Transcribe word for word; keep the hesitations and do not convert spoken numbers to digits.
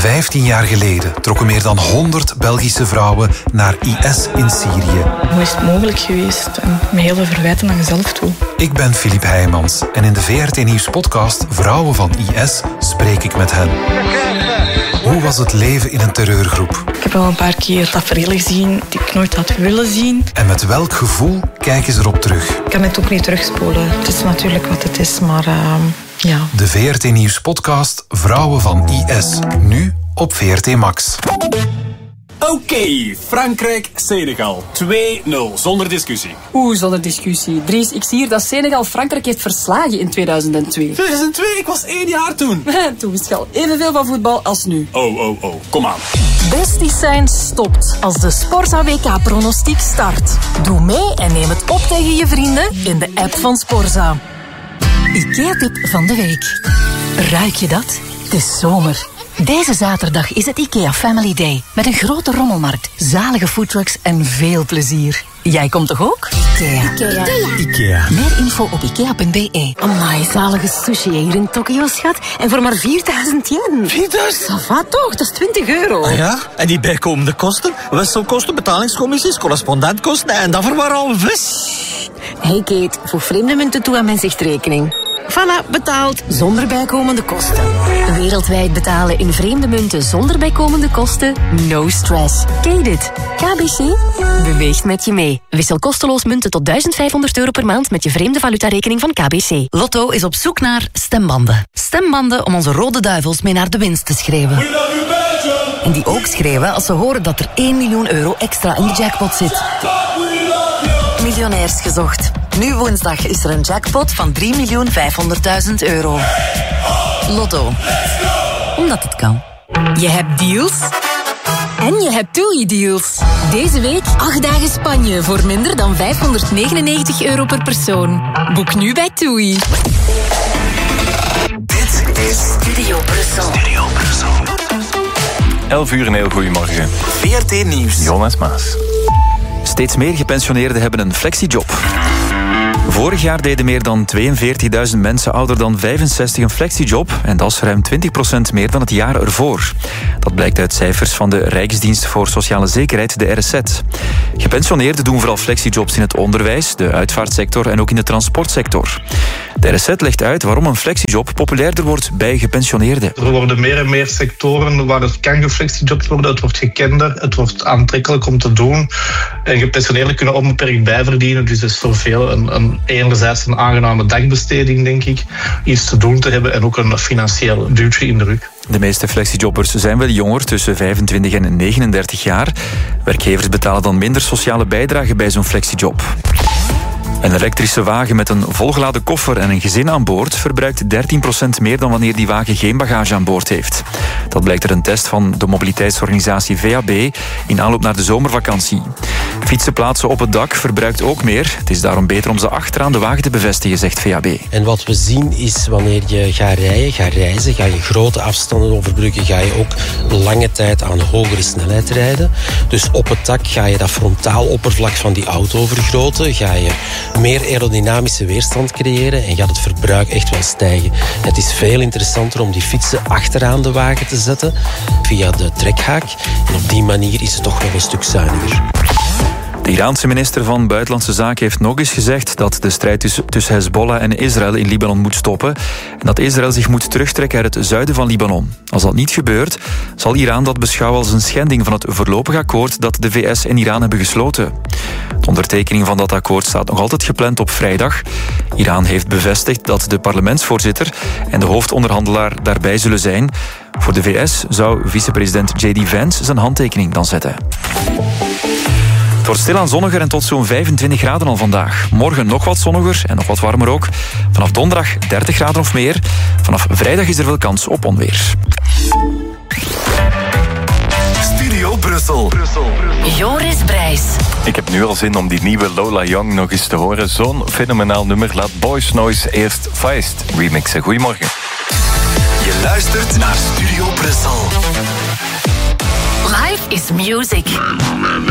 Vijftien jaar geleden trokken meer dan honderd Belgische vrouwen naar I S in Syrië. Hoe is het mogelijk geweest? En met hele verwijten aan jezelf toe. Ik ben Filip Heijmans en in de V R T Nieuws podcast Vrouwen van I S spreek ik met hen. Hoe was het leven in een terreurgroep? Ik heb al een paar keer tafereelen gezien die ik nooit had willen zien. En met welk gevoel kijken ze erop terug? Ik kan het ook niet terugspoelen. Het is natuurlijk wat het is, maar uh, ja. De V R T Nieuws podcast Vrouwen van I S. Nu op V R T Max. Oké, okay, Frankrijk-Senegal. twee nul, zonder discussie. Oeh, zonder discussie. Dries, ik zie hier dat Senegal Frankrijk heeft verslagen in tweeduizend twee. tweeduizend twee? Ik was één jaar toen. Toen wist je al evenveel van voetbal als nu. Oh, oh, oh. Kom aan. Besties zijn stopt als de Sporza W K-pronostiek start. Doe mee en neem het op tegen je vrienden in de app van Sporza. IKEA-tip van de week. Ruik je dat? Het is zomer. Deze zaterdag is het IKEA Family Day. Met een grote rommelmarkt, zalige foodtrucks en veel plezier. Jij komt toch ook? IKEA. IKEA. IKEA. Meer info op ikea punt b e. Amai, zalige sushi hier in Tokio, schat. En voor maar vierduizend yen. vierduizend? Ça va toch? Dat is twintig euro. Ah ja? En die bijkomende kosten? Wisselkosten, betalingscommissies, correspondentkosten en dat voor maar al vis. Hey Kate, voeg vreemde munten toe aan mijn zichtrekening. Voilà, betaald. Zonder bijkomende kosten. Wereldwijd betalen in vreemde munten zonder bijkomende kosten? No stress. Ken je dit? K B C beweegt met je mee. Wissel kosteloos munten tot duizend vijfhonderd euro per maand met je vreemde valutarekening van K B C. Lotto is op zoek naar stembanden. Stembanden om onze rode duivels mee naar de winst te schreeuwen. En die ook schreeuwen als ze horen dat er één miljoen euro extra in de jackpot zit. Miljonairs gezocht. Nu woensdag is er een jackpot van drie miljoen vijfhonderdduizend euro. Lotto. Omdat het kan. Je hebt deals. En je hebt TUI-deals. Deze week acht dagen Spanje voor minder dan vijfhonderdnegenennegentig euro per persoon. Boek nu bij TUI. Dit is Studio Brussel. Studio Brussel. elf uur een heel goeiemorgen. V R T Nieuws. Jonas Maas. Steeds meer gepensioneerden hebben een flexiejob. Vorig jaar deden meer dan tweeënveertigduizend mensen ouder dan vijfenzestig een flexiejob. En dat is ruim twintig procent meer dan het jaar ervoor. Dat blijkt uit cijfers van de Rijksdienst voor Sociale Zekerheid, de R Z. Gepensioneerden doen vooral flexijobs in het onderwijs, de uitvaartsector en ook in de transportsector. De R Z legt uit waarom een flexiejob populairder wordt bij gepensioneerden. Er worden meer en meer sectoren waar het kan geflexijobd worden. Het wordt gekender, het wordt aantrekkelijk om te doen. En gepensioneerden kunnen onbeperkt bijverdienen. Dus het is voor velen een, een, enerzijds een aangename dagbesteding, denk ik. Iets te doen te hebben en ook een financieel duwtje in de rug. De meeste flexijobbers zijn wel jonger, tussen vijfentwintig en negenendertig jaar. Werkgevers betalen dan minder sociale bijdrage bij zo'n flexijob. Een elektrische wagen met een volgeladen koffer en een gezin aan boord verbruikt dertien procent meer dan wanneer die wagen geen bagage aan boord heeft. Dat blijkt uit een test van de mobiliteitsorganisatie V A B in aanloop naar de zomervakantie. Fietsen plaatsen op het dak verbruikt ook meer. Het is daarom beter om ze achteraan de wagen te bevestigen, zegt V A B. En wat we zien is wanneer je gaat rijden, gaat reizen, ga je grote afstanden overbruggen, ga je ook lange tijd aan hogere snelheid rijden. Dus op het dak ga je dat frontaal oppervlak van die auto vergroten, ga je meer aerodynamische weerstand creëren en gaat het verbruik echt wel stijgen. Het is veel interessanter om die fietsen achteraan de wagen te zetten via de trekhaak. En op die manier is het toch wel een stuk zuiniger. De Iraanse minister van Buitenlandse Zaken heeft nog eens gezegd dat de strijd tussen Hezbollah en Israël in Libanon moet stoppen en dat Israël zich moet terugtrekken uit het zuiden van Libanon. Als dat niet gebeurt, zal Iran dat beschouwen als een schending van het voorlopig akkoord dat de V S en Iran hebben gesloten. De ondertekening van dat akkoord staat nog altijd gepland op vrijdag. Iran heeft bevestigd dat de parlementsvoorzitter en de hoofdonderhandelaar daarbij zullen zijn. Voor de V S zou vicepresident J D Vance zijn handtekening dan zetten. Het wordt stilaan zonniger en tot zo'n vijfentwintig graden al vandaag. Morgen nog wat zonniger en nog wat warmer ook. Vanaf donderdag dertig graden of meer. Vanaf vrijdag is er wel kans op onweer. Studio Brussel. Joris Brijs. Ik heb nu al zin om die nieuwe Lola Young nog eens te horen. Zo'n fenomenaal nummer laat Boys Noise eerst Feist remixen. Goedemorgen. Je luistert naar Studio Brussel. Life is music.